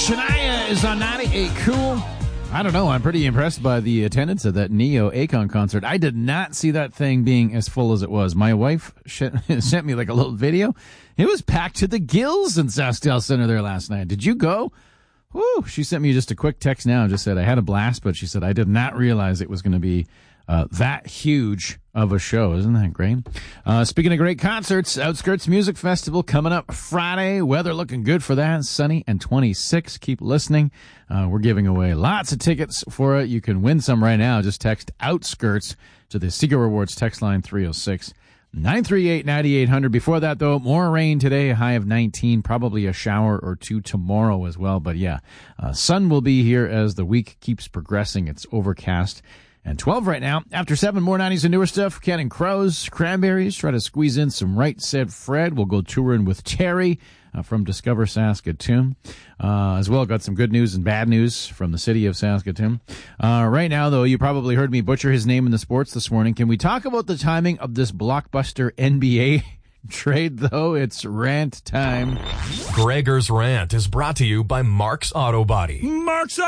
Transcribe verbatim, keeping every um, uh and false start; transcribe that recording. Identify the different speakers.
Speaker 1: Shania is on ninety-eight Cool. I don't know. I'm pretty impressed by the attendance at that Neo Akon concert. I did not see that thing being as full as it was. My wife sh- sent me like a little video. It was packed to the gills in Soustdale Center there last night. Did you go? Woo! She sent me just a quick text now and just said I had a blast, but she said I did not realize it was going to be uh, that huge of a show. Isn't that great? Uh, speaking of great concerts, Outskirts Music Festival coming up Friday. Weather looking good for that. Sunny and twenty-six. Keep listening. Uh, we're giving away lots of tickets for it. You can win some right now. Just text Outskirts to the Seeker Rewards text line three oh six, nine three eight, nine eight hundred. Before that, though, more rain today, a high of nineteen, probably a shower or two tomorrow as well. But yeah, uh, sun will be here as the week keeps progressing. It's overcast. And twelve right now. After seven, more nineties and newer stuff. Counting Crows, Cranberries. Try to squeeze in some Right Said Fred. We'll go touring with Terry uh, from Discover Saskatoon. Uh, as well, got some good news and bad news from the city of Saskatoon. Uh, right now, though, you probably heard me butcher his name in the sports this morning. Can we talk about the timing of this blockbuster N B A trade, though? It's rant time.
Speaker 2: Gregor's Rant is brought to you by Mark's Auto Body.
Speaker 1: Mark's